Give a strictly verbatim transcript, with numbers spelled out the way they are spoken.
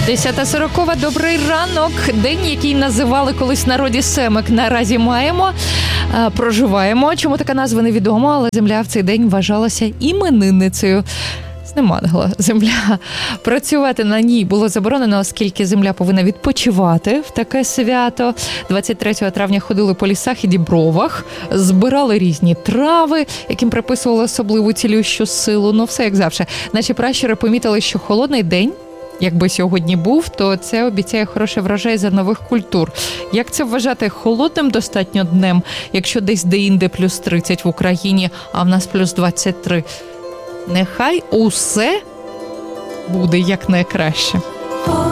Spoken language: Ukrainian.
десята сорокова, добрий ранок. День, який називали колись в народі Семик, наразі маємо, проживаємо. Чому така назва, невідомо, але земля в цей день вважалася іменинницею. Знемагла земля. Працювати на ній було заборонено, оскільки земля повинна відпочивати в таке свято. двадцять третього травня ходили по лісах і дібровах, збирали різні трави, яким приписували особливу цілющу силу. Ну, все як завжди. Наші пращури помітили, що холодний день, якби сьогодні був, то це обіцяє хороший врожай зернових культур. Як це вважати холодним достатньо днем, якщо десь де-інде плюс тридцять в Україні, а в нас плюс двадцять три? Нехай усе буде як найкраще.